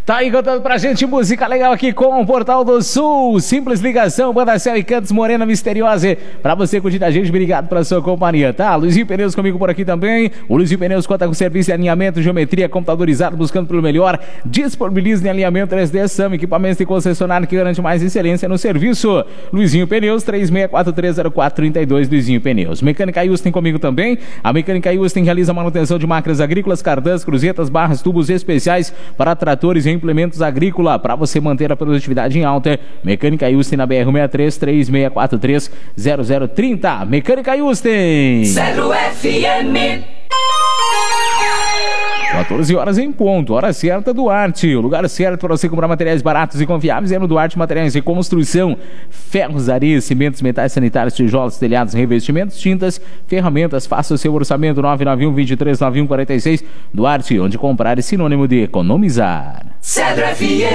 Tá aí cantando pra gente música legal aqui com o Portal do Sul. Simples ligação, Banda Céu e Cantos Morena Misteriosa. Pra você curtir a gente, obrigado pela sua companhia, tá? Luizinho Pneus comigo por aqui também. O Luizinho Pneus conta com serviço de alinhamento, geometria, computadorizado, buscando pelo melhor. Disponibiliza em alinhamento 3D SAM, equipamentos de concessionário que garante mais excelência no serviço. Luizinho Pneus, 36430432, Luizinho Pneus. Mecânica Houston comigo também. A Mecânica Houston realiza manutenção de máquinas agrícolas, cardãs, cruzetas, barras, tubos especiais para tratores e implementos agrícola. Para você manter a produtividade em alta, Mecânica Houston na BR-63 36430030. Mecânica Houston. 0 FM. 14 horas em ponto, hora certa Duarte. O lugar certo para você comprar materiais baratos e confiáveis é no Duarte Materiais de Construção. Ferros, areias, cimentos, metais sanitários, tijolos, telhados, revestimentos, tintas, ferramentas. Faça o seu orçamento 991-239146. Duarte, onde comprar é sinônimo de economizar. 0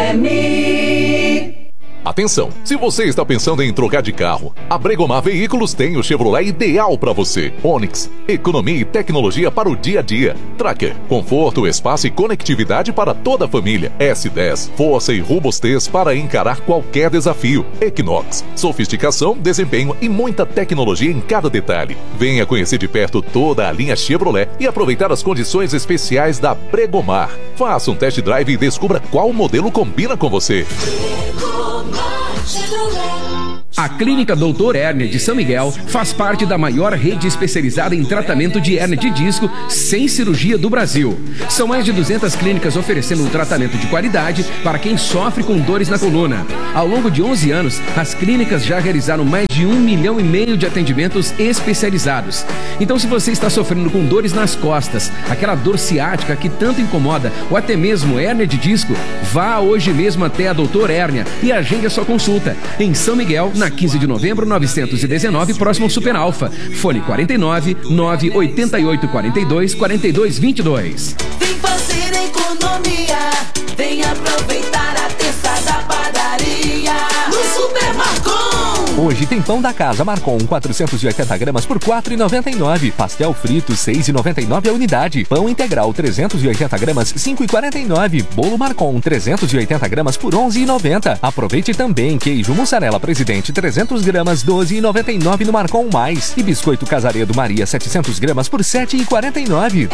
FM. Atenção, se você está pensando em trocar de carro, a Bregomar Veículos tem o Chevrolet ideal para você. Onix, economia e tecnologia para o dia a dia. Tracker, conforto, espaço e conectividade para toda a família. S10, força e robustez para encarar qualquer desafio. Equinox, sofisticação, desempenho e muita tecnologia em cada detalhe. Venha conhecer de perto toda a linha Chevrolet e aproveitar as condições especiais da Bregomar. Faça um test drive e descubra qual modelo combina com você. A Clínica Doutor Hérnia de São Miguel faz parte da maior rede especializada em tratamento de hérnia de disco sem cirurgia do Brasil. São mais de 200 clínicas oferecendo um tratamento de qualidade para quem sofre com dores na coluna. Ao longo de 11 anos, as clínicas já realizaram mais de 1,5 milhão de atendimentos especializados. Então, se você está sofrendo com dores nas costas, aquela dor ciática que tanto incomoda, ou até mesmo hérnia de disco, vá hoje mesmo até a Doutor Hérnia e agende a sua consulta. Em São Miguel, na 15 de novembro, 919, próximo ao Super Alfa. Fone 49 988 42 42 22. Vem fazer economia, vem aproveitar a terça da padaria no Super Marcon. Hoje tem pão da casa Marcon 480 gramas por R$ 4,99. Pastel frito R$ 6,99 a unidade. Pão integral 380 gramas R$ 5,49. Bolo Marcon 380 gramas por R$ 11,90. Aproveite também queijo mussarela Presidente 300 gramas R$ 12,99 no Marcon Mais. E biscoito Casaredo Maria 700 gramas por R$ 7,49.